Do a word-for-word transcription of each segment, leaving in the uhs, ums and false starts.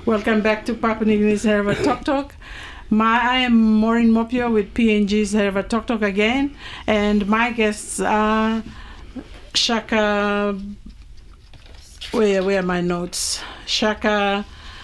Welcome back to Papua New Guinea's Hereva Talk Talk. My, I am Maureen Mopio with P N G's Hereva Talk Talk again, and my guests are Shaka. Where, where are my notes? Shaka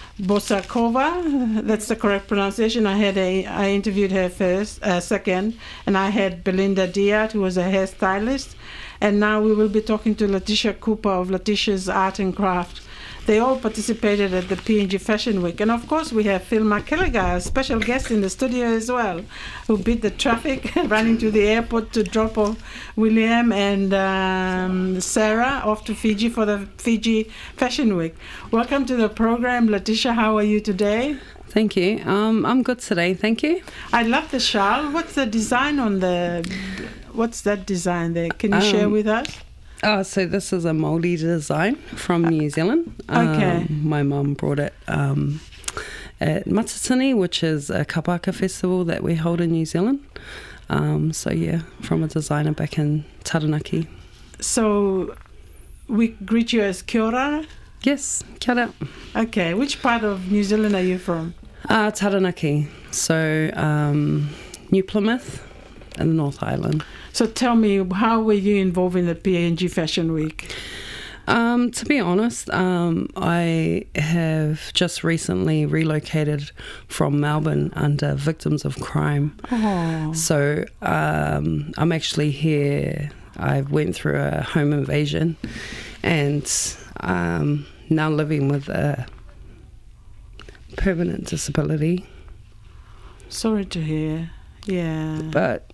Bosakova. That's the correct pronunciation. I had a. I interviewed her first, uh, second, and I had Belinda Diat, who was a hairstylist, and now we will be talking to Letitia Cooper of Letitia's Art and Craft. They all participated at the P N G Fashion Week. And of course, we have Phil McKelliger, a special guest in the studio as well, who beat the traffic, running to the airport to drop off William and um, Sarah off to Fiji for the Fiji Fashion Week. Welcome to the program. Letitia, how are you today? Thank you. Um, I'm good today, thank you. I love the shawl. What's the design on the... What's that design there? Can you um, share with us? Oh, so this is a Māori design from New Zealand. Okay. Um, my mum brought it um, at Matatini, which is a kapaka festival that we hold in New Zealand. Um, so, yeah, from a designer back in Taranaki. So, we greet you as kia ora? Yes, kia ora. Okay. Which part of New Zealand are you from? Uh, Taranaki. So, um, New Plymouth in the North Island. So tell me, how were you involved in the P N G Fashion Week? Um, to be honest, um, I have just recently relocated from Melbourne under victims of crime. Oh. So um, I'm actually here. I went through a home invasion and um, now living with a permanent disability. Sorry to hear. Yeah. But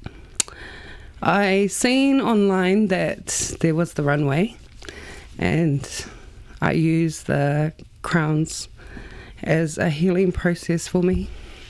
I seen online that there was the runway, and I used the crowns as a healing process for me.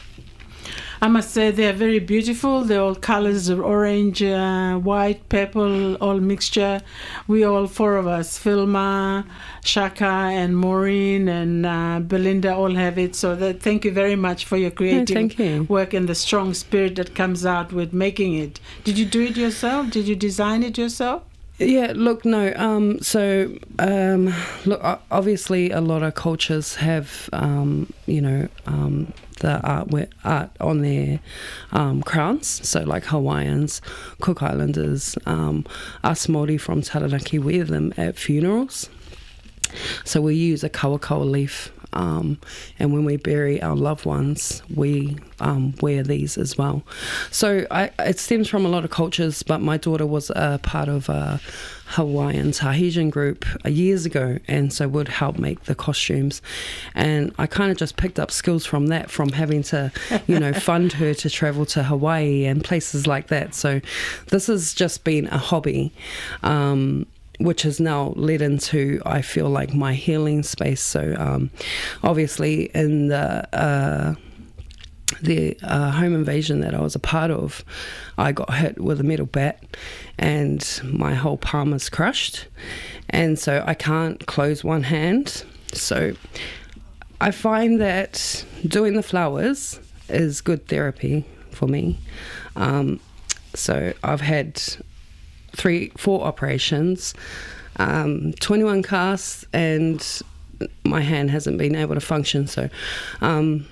I must say they're very beautiful. They're all colors of orange, uh, white, purple, all mixture. We all four of us, Filma, Shaka, and Maureen, and uh, Belinda all have it. So that, thank you very much for your creative Yeah, thank you. work and the strong spirit that comes out with making it. Did you do it yourself? Did you design it yourself? Yeah, look, no. Um, so, um, look, obviously, a lot of cultures have, um, you know, um, the art art on their um, crowns. So, like Hawaiians, Cook Islanders, um, us Māori from Taranaki wear them at funerals. So we use a kawakawa leaf, um, and when we bury our loved ones, we um, wear these as well. So I, it stems from a lot of cultures, but my daughter was a part of a Hawaiian Tahitian group years ago, and so would help make the costumes. And I kind of just picked up skills from that, from having to, you know, fund her to travel to Hawaii and places like that. So this has just been a hobby. Um, which has now led into, I feel like, my healing space. So um, obviously in the uh, the uh, home invasion that I was a part of, I got hit with a metal bat and my whole palm is crushed, and so I can't close one hand. So I find that doing the flowers is good therapy for me. Um, so I've had three, four operations, um, twenty-one casts, and my hand hasn't been able to function. So um,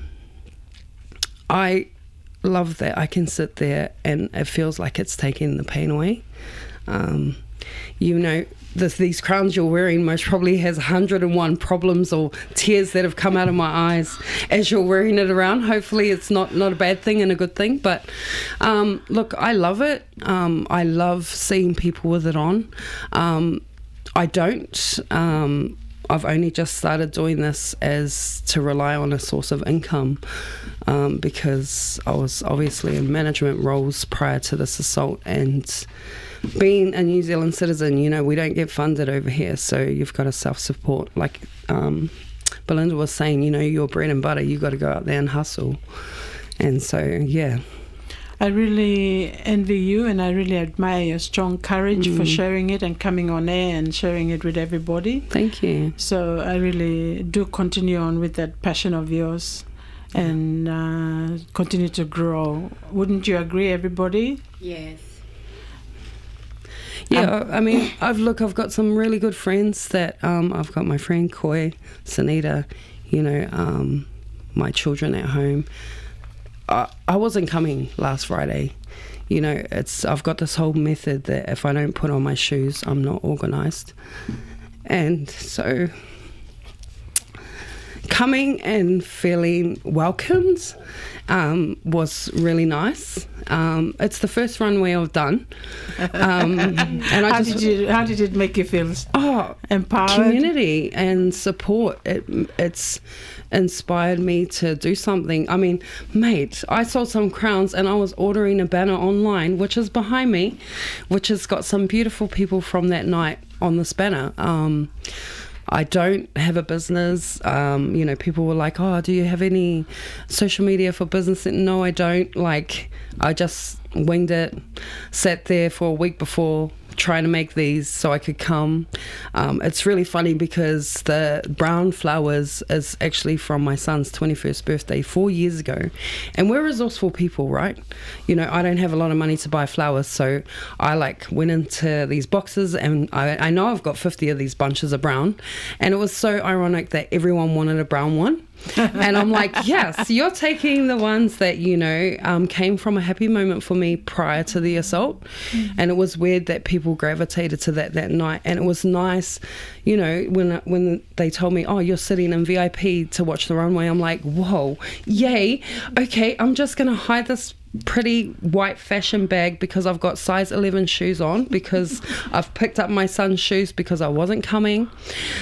I love that I can sit there and it feels like it's taking the pain away. Um, you know, this, these crowns you're wearing most probably has one hundred and one problems or tears that have come out of my eyes as you're wearing it around. Hopefully it's not, not a bad thing and a good thing. But um, look, I love it. Um, I love seeing people with it on. Um, I don't. Um, I've only just started doing this as to rely on a source of income, um, because I was obviously in management roles prior to this assault, and being a New Zealand citizen, you know, we don't get funded over here, so you've got to self-support. Like um, Belinda was saying, you know, your bread and butter, you've got to go out there and hustle. And so, yeah. I really envy you, and I really admire your strong courage mm. for sharing it and coming on air and sharing it with everybody. Thank you. So I really do continue on with that passion of yours and uh, continue to grow. Wouldn't you agree, everybody? Yes. Yeah, um, I mean, I've look, I've got some really good friends that um, I've got my friend Koi, Sunita, you know, um, my children at home. I, I wasn't coming last Friday. You know, it's I've got this whole method that if I don't put on my shoes, I'm not organised. And so coming and feeling welcomed um, was really nice. Um, it's the first runway I've done. Um, and I how, just, did you, how did it make you feel? Oh, empowered? Community and support. It, it's inspired me to do something. I mean, mate, I sold some crowns and I was ordering a banner online, which is behind me, which has got some beautiful people from that night on this banner. Um, I don't have a business. Um, you know, people were like, oh, do you have any social media for business? No, I don't. Like, I just winged it, sat there for a week before trying to make these so I could come. Um, it's really funny because the brown flowers is actually from my son's twenty-first birthday four years ago. And we're resourceful people, right? You know, I don't have a lot of money to buy flowers, so I like went into these boxes and I, I know I've got fifty of these bunches of brown. And it was so ironic that everyone wanted a brown one. And I'm like, yes, you're taking the ones that, you know, um, came from a happy moment for me prior to the assault. Mm. And it was weird that people gravitated to that that night. And it was nice, you know, when when they told me, oh, you're sitting in V I P to watch the runway. I'm like, whoa, yay. Okay, I'm just going to hide this pretty white fashion bag because I've got size eleven shoes on because I've picked up my son's shoes because I wasn't coming.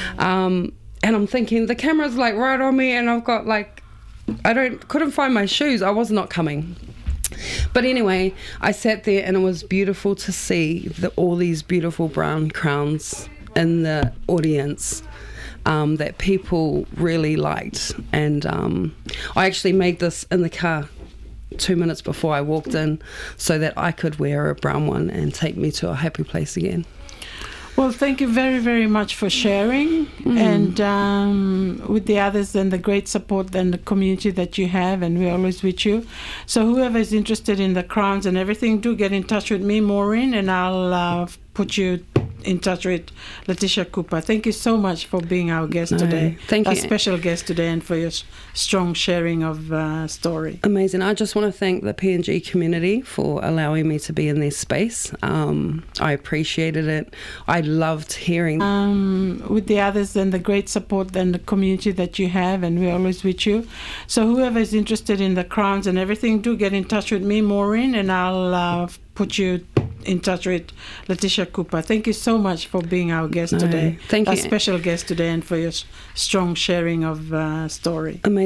Um, And I'm thinking the camera's like right on me and I've got like, I don't, couldn't find my shoes. I was not coming. But anyway, I sat there and it was beautiful to see the, all these beautiful brown crowns in the audience um, that people really liked. And um, I actually made this in the car two minutes before I walked in so that I could wear a brown one and take me to a happy place again. Well, thank you very, very much for sharing mm. and um, with the others and the great support and the community that you have, and we're always with you. So whoever is interested in the crowns and everything, do get in touch with me, Maureen, and I'll uh, put you in touch with Letitia Cooper. Thank you so much for being our guest no, today. Thank our you. special guest today, and for your strong sharing of uh, story. Amazing. I just want to thank the P N G community for allowing me to be in their space. Um, I appreciated it. I loved hearing um, with the others and the great support and the community that you have, and we're always with you. So whoever is interested in the crowns and everything, do get in touch with me, Maureen, and I'll uh, put you in touch with Letitia Cooper. Thank you so much for being our guest no, today. Thank our you. special guest today, and for your strong sharing of uh, story. Amazing.